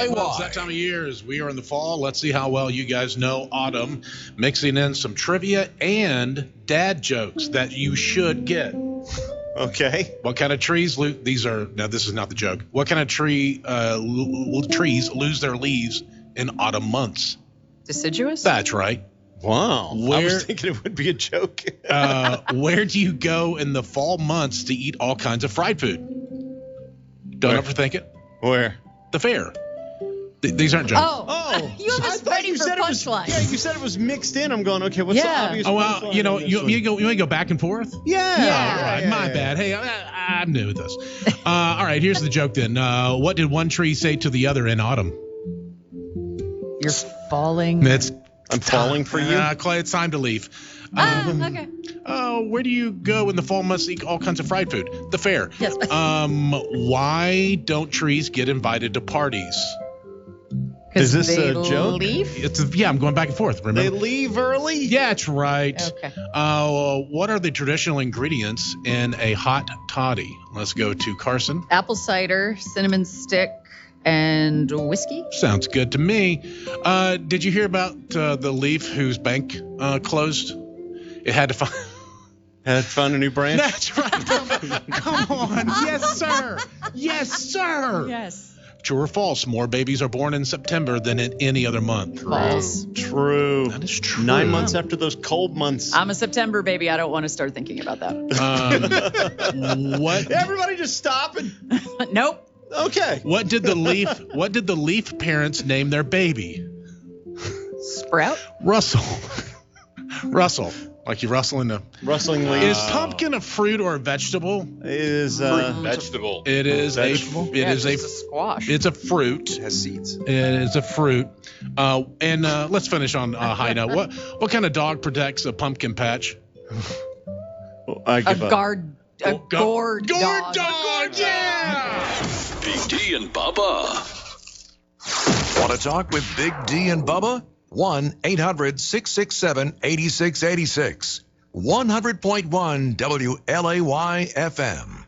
Well, it's that time of year as we are in the fall. Let's see how well you guys know autumn, mixing in some trivia and dad jokes that you should get. Okay. What kind of trees this is not the joke. What kind of trees lose their leaves in autumn months? Deciduous? That's right. Wow. I was thinking it would be a joke. Where do you go in the fall months to eat all kinds of fried food? Don't overthink it. Where? The fair. These aren't jokes. Oh. You have us ready for punchlines. Yeah, you said it was mixed in. I'm going, okay, what's the obvious punchline? You want to go back and forth? Yeah. All right, my bad. Hey, I'm new at this. All right, here's the joke then. What did one tree say to the other in autumn? You're falling. I'm falling for you? Clay, it's time to leave. Okay. Where do you go in the fall months to eat all kinds of fried food? The fair. Yes. Why don't trees get invited to parties? Is this a joke? Leave? I'm going back and forth. Remember? They leave early? Yeah, that's right. Okay. What are the traditional ingredients in a hot toddy? Let's go to Carson. Apple cider, cinnamon stick, and whiskey. Sounds good to me. Did you hear about the Leaf whose bank closed? It had to find... Had to find a new branch? That's right. Come on. Yes, sir. Yes, sir. Yes. True or false? More babies are born in September than in any other month. False. True. That is true. 9 months after those cold months. I'm a September baby. I don't want to start thinking about that. What? Everybody just stop and... Nope. Okay. What did the Leaf parents name their baby? Sprout? Russell. Russell. Like you rustling the... Rustling leaves. Is pumpkin a fruit or a vegetable? It is Vegetable. It is Vegetable? It's a squash. It's a fruit. It has seeds. It is a fruit. And let's finish on a high note. What kind of dog protects a pumpkin patch? I give up. A gourd dog. Yeah! Big D and Bubba. Want to talk with Big D and Bubba? 1-800-667-8686. 100.1 WLAY FM.